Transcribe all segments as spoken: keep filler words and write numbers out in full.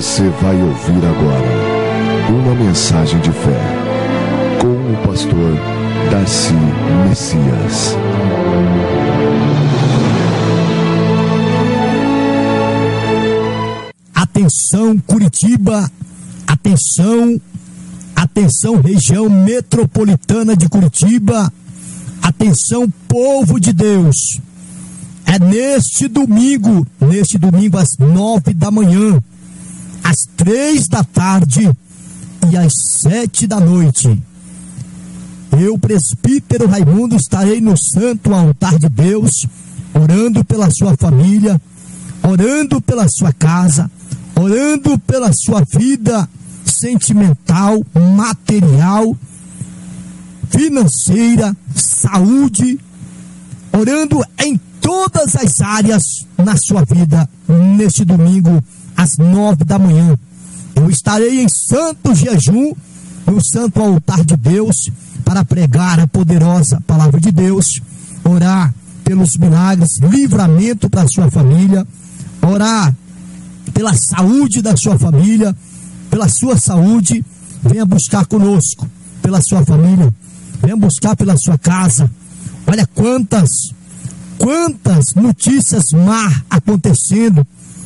Você vai ouvir agora uma mensagem de fé com o pastor Darcy Messias. Atenção Curitiba, atenção, atenção região metropolitana de Curitiba, atenção povo de Deus. É neste domingo, neste domingo às nove da manhã, às três da tarde e às sete da noite. Eu, presbítero Raimundo, estarei no santo altar de Deus, orando pela sua família, orando pela sua casa, orando pela sua vida sentimental, material, financeira, saúde, orando em todas as áreas na sua vida, neste domingo, às nove da manhã. Eu estarei em santo jejum, no santo altar de Deus, para pregar a poderosa palavra de Deus, orar pelos milagres, livramento para a sua família, orar pela saúde da sua família, pela sua saúde. Venha buscar conosco, pela sua família, venha buscar pela sua casa. Olha quantas, quantas notícias má acontecendo,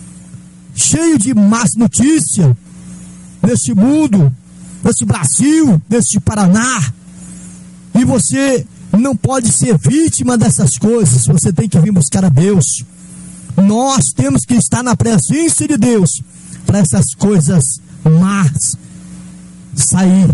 cheio de más notícias neste mundo, nesse Brasil, neste Paraná. E você não pode ser vítima dessas coisas, você tem que vir buscar a Deus. Nós temos que estar na presença de Deus para essas coisas más sair,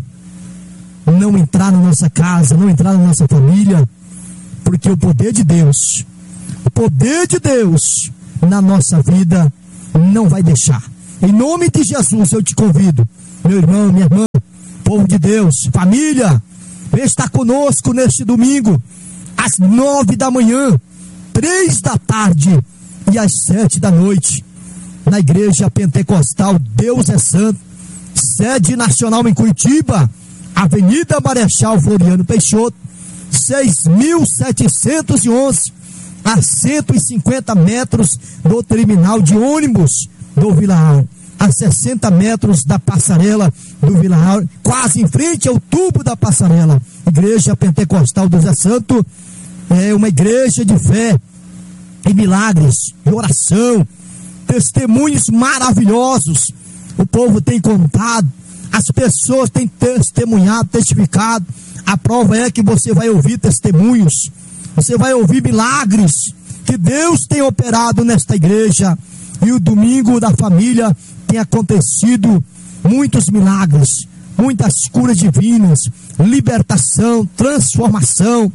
não entrar na nossa casa, não entrar na nossa família, porque o poder de Deus, o poder de Deus na nossa vida não vai deixar. Em nome de Jesus eu te convido, meu irmão, minha irmã, povo de Deus, família, vem estar conosco neste domingo, às nove da manhã, três da tarde e às sete da noite, na Igreja Pentecostal Deus é Santo, sede nacional em Curitiba, Avenida Marechal Floriano Peixoto, seis mil setecentos e onze, a cento e cinquenta metros do terminal de ônibus do Vilaal, a sessenta metros da passarela do Vilaal, quase em frente ao tubo da passarela. Igreja Pentecostal Deus é Santo é uma igreja de fé e milagres, de oração, testemunhos maravilhosos. O povo tem contado, as pessoas têm testemunhado, testificado. A prova é que você vai ouvir testemunhos, você vai ouvir milagres que Deus tem operado nesta igreja. E o domingo da família tem acontecido muitos milagres, muitas curas divinas, libertação, transformação,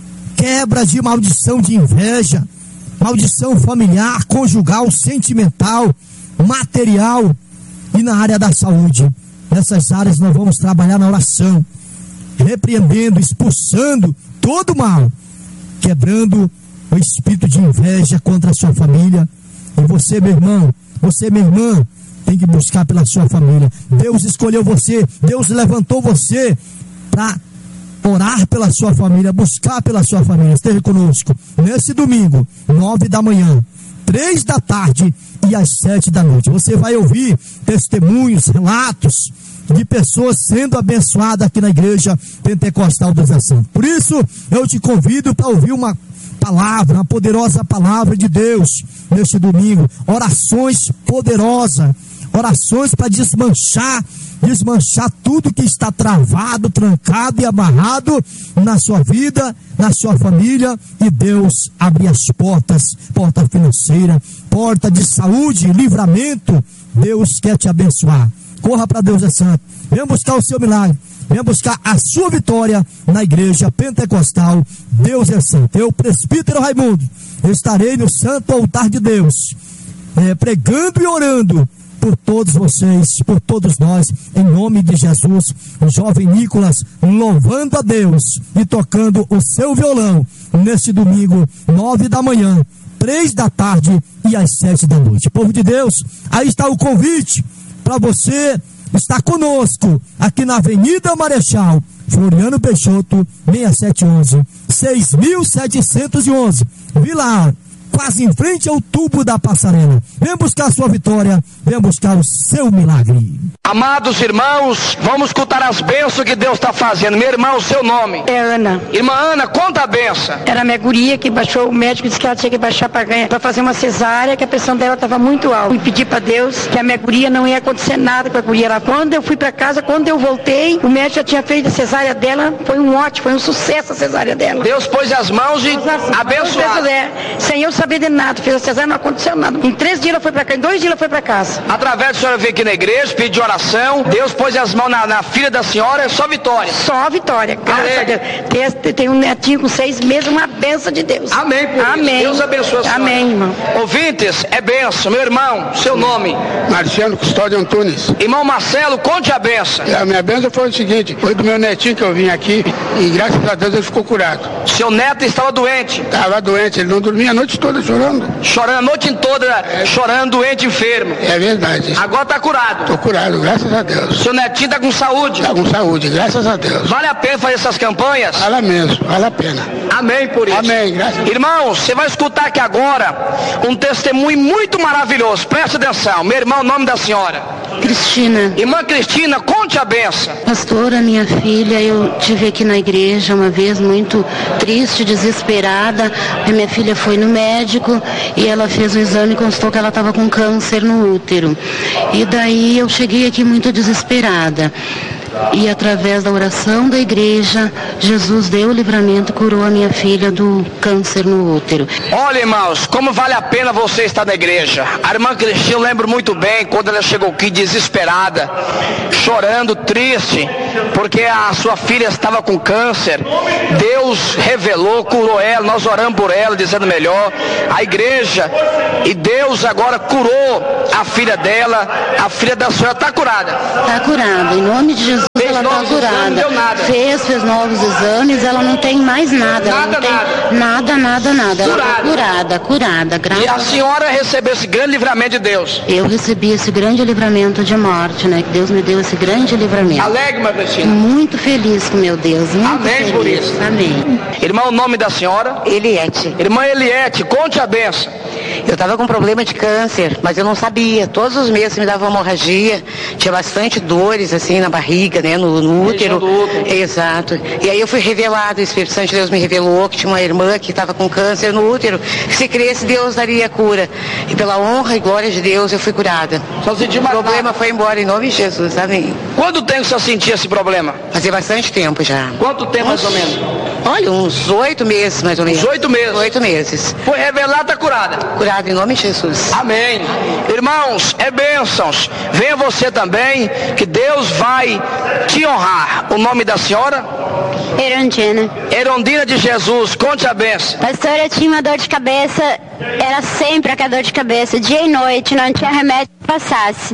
quebra de maldição de inveja, maldição familiar, conjugal, sentimental, material e na área da saúde. Nessas áreas nós vamos trabalhar na oração, repreendendo, expulsando todo o mal, quebrando o espírito de inveja contra a sua família. E você, meu irmão, você, minha irmã, tem que buscar pela sua família. Deus escolheu você, Deus levantou você para orar pela sua família, buscar pela sua família. Esteja conosco nesse domingo, nove da manhã, três da tarde e às sete da noite. Você vai ouvir testemunhos, relatos de pessoas sendo abençoadas aqui na Igreja Pentecostal Deus é Santo. Por isso, eu te convido para ouvir uma palavra, uma poderosa palavra de Deus neste domingo. Orações poderosas, orações para desmanchar, desmanchar tudo que está travado, trancado e amarrado na sua vida, na sua família, e Deus abrir as portas, porta financeira, porta de saúde, livramento. Deus quer te abençoar. Corra para Deus é Santo, venha buscar o seu milagre, venha buscar a sua vitória na Igreja Pentecostal Deus é Santo. Eu, presbítero Raimundo, eu estarei no santo altar de Deus, é, pregando e orando por todos vocês, por todos nós, em nome de Jesus. O jovem Nicolas louvando a Deus e tocando o seu violão neste domingo, nove da manhã, três da tarde e às sete da noite. Povo de Deus, aí está o convite para você estar conosco aqui na Avenida Marechal Floriano Peixoto, seis sete um um, seis mil setecentos e onze, Vilar, quase em frente ao tubo da passarela. Vem buscar a sua vitória, vem buscar o seu milagre. Amados irmãos, vamos escutar as bênçãos que Deus está fazendo. Meu irmão, o seu nome? É Ana. Irmã Ana, conta a bênção. Era minha guria que baixou, o médico disse que ela tinha que baixar para ganhar, para fazer uma cesárea, que a pressão dela estava muito alta. Fui pedir para Deus que a minha guria não ia acontecer nada com a guria lá. Quando eu fui para casa, quando eu voltei, o médico já tinha feito a cesárea dela, foi um ótimo, foi um sucesso a cesárea dela. Deus pôs as mãos e abençoou. Sem eu saber de nada, fez a cesárea, não aconteceu nada. Em três dias ela foi para casa, em dois dias ela foi para casa. Através da senhora veio aqui na igreja, pediu oração, Deus pôs as mãos na, na filha da senhora, é só vitória. Só vitória, graças a Deus. Tem, tem um netinho com seis meses, uma benção de Deus. Amém, por Amém. Isso. Deus abençoe a senhora. Amém, irmão. Ouvintes, é benção. Meu irmão, seu nome? Marciano Custódio Antunes. Irmão Marcelo, conte a benção. A minha benção foi o seguinte, foi do meu netinho que eu vim aqui e graças a Deus ele ficou curado. Seu neto estava doente? Estava doente, ele não dormia a noite toda chorando. Chorando a noite toda, é. chorando, doente, enfermo. É verdade. Agora está curado? Estou curado, graças a Deus. Seu netinho está com saúde? Está com saúde, graças a Deus. Vale a pena fazer essas campanhas? Vale mesmo, vale a pena. Amém por isso. Amém, graças a Deus. Irmãos, você vai escutar aqui agora um testemunho muito maravilhoso. Preste atenção. Meu irmão, o nome da senhora? Cristina. Irmã Cristina, conte a benção. Pastora, minha filha, eu tive aqui na igreja uma vez muito triste, desesperada. A minha filha foi no médico e ela fez o exame e constatou que ela estava com câncer no útero. E daí eu cheguei aqui muito desesperada. E através da oração da igreja, Jesus deu o livramento, curou a minha filha do câncer no útero. Olha, irmãos, como vale a pena você estar na igreja. A irmã Cristina, eu lembro muito bem quando ela chegou aqui desesperada, chorando, triste, porque a sua filha estava com câncer. Deus revelou, curou ela, nós oramos por ela, dizendo melhor. A igreja, e Deus agora curou a filha dela, a filha da senhora está curada. Está curada, em nome de Jesus. Fez ela está curada. Fez, fez novos exames, ela não tem mais nada. Nada, não tem nada, nada, nada. Ela está curada, curada, graças a Deus. E a senhora recebeu esse grande livramento de Deus? Eu recebi esse grande livramento de morte, né? Que Deus me deu esse grande livramento. Alegre, minha Cristina. Muito feliz com meu Deus, muito Amém feliz. por isso. Amém. Irmão, o nome da senhora? Eliette. Irmã Eliette, conte a benção. Eu estava com problema de câncer, mas eu não sabia. Todos os meses me dava hemorragia, tinha bastante dores assim na barriga, né, no, no útero. Exato. E aí eu fui revelado, o Espírito Santo de Deus me revelou que tinha uma irmã que estava com câncer no útero, que se cresce Deus daria a cura. E pela honra e glória de Deus eu fui curada. Só senti o problema foi embora em nome de Jesus, amém. Quanto tempo você sentia esse problema? Fazia bastante tempo já. Quanto tempo mais ou menos? Olha, uns oito meses mais ou menos. Uns oito meses? Oito meses. Foi revelada, está curada? Curada em nome de Jesus. Amém. Irmãos, é bênçãos. Venha você também, que Deus vai te honrar. O nome da senhora? Erondina. Erondina de Jesus, conte a benção. Pastora, eu tinha uma dor de cabeça, era sempre aquela dor de cabeça, dia e noite, não tinha remédio que passasse.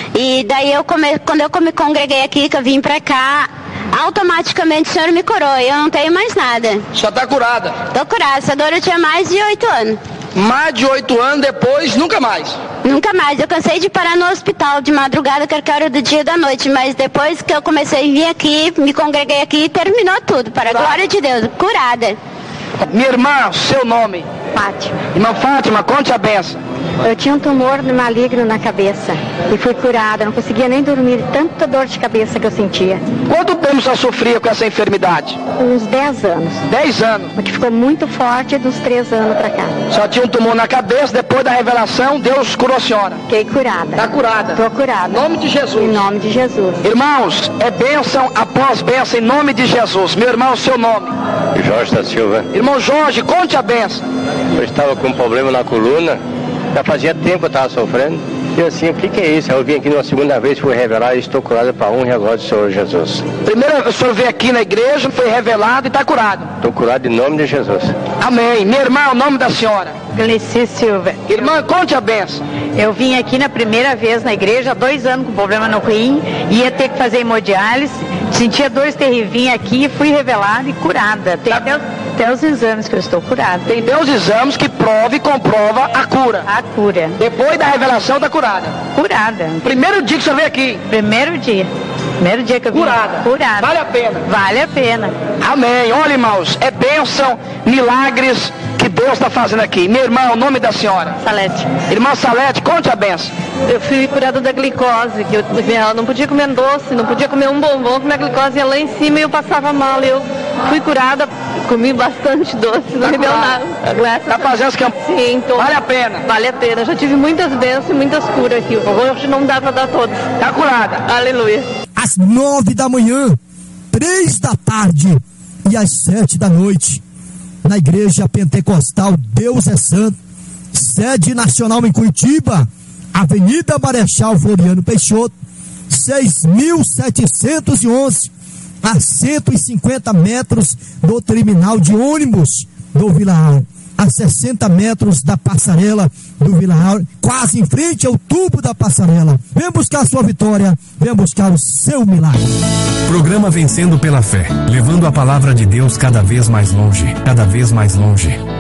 E daí, eu come, quando eu me congreguei aqui, que eu vim pra cá, automaticamente o Senhor me curou e eu não tenho mais nada. Só está curada? Tô curada, essa dor eu tinha mais de oito anos. Mais de oito anos depois, nunca mais? Nunca mais. Eu cansei de parar no hospital de madrugada, que era hora do dia e da noite, mas depois que eu comecei a vir aqui, me congreguei aqui, terminou tudo, para a glória de Deus, curada. Minha irmã, seu nome? Fátima. Irmã Fátima, conte a benção. Eu tinha um tumor maligno na cabeça e fui curada, não conseguia nem dormir, de tanta dor de cabeça que eu sentia. Quanto tempo você sofria com essa enfermidade? Uns dez anos. dez anos? Porque ficou muito forte dos três anos pra cá. Só tinha um tumor na cabeça, depois da revelação, Deus curou a senhora. Fiquei curada. Está curada? Estou curada. Em nome de Jesus. Em nome de Jesus. Irmãos, é bênção após bênção em nome de Jesus. Meu irmão, seu nome? Jorge da Silva. Irmão Jorge, conte a bênção. Eu estava com um problema na coluna, já fazia tempo que eu estava sofrendo. E assim, o que, que é isso? Eu vim aqui uma segunda vez, fui revelar e estou curado para a honra e a glória do Senhor Jesus. Primeiro o senhor veio aqui na igreja, foi revelado e está curado. Estou curado em nome de Jesus. Amém. Minha irmã, o nome da senhora? Gleici Silva. Irmã, conte a benção. Eu vim aqui na primeira vez na igreja, há dois anos com problema no rim, ia ter que fazer hemodiálise, sentia dores terríveis, vim aqui, fui revelada e curada. Tem tá, até... Tem os exames que eu estou curada. Tem Deus exames que prova e comprova a cura. A cura. Depois da revelação da curada. Curada. Primeiro dia que você veio aqui. Primeiro dia. Primeiro dia que eu vim. Curada. Curada. Vale a pena. Vale a pena. Amém. Olha, irmãos, é bênção, milagres que Deus está fazendo aqui. Meu irmão, o nome da senhora? Salete. Irmã Salete, conte a bênção. Eu fui curada da glicose, que eu, eu não podia comer doce, não podia comer um bombom, que minha glicose ia lá em cima e eu passava mal. Eu fui curada, comi bastante doce, não Tá me deu curada. nada. Graças Tá fazendo as campanhas? Sim, tô. Vale a pena. Vale a pena. Já tive muitas bênçãos e muitas curas aqui. Hoje não dá para dar todas. Tá curada. Aleluia. Às nove da manhã, três da tarde e às sete da noite, na Igreja Pentecostal Deus é Santo, sede nacional em Curitiba, Avenida Marechal Floriano Peixoto, seis mil setecentos e onze, a cento e cinquenta metros do terminal de ônibus do Vila Auro, a sessenta metros da passarela do Vila Auro, quase em frente ao tubo da passarela. Vem buscar a sua vitória, vem buscar o seu milagre. Programa Vencendo pela Fé, levando a palavra de Deus cada vez mais longe, cada vez mais longe.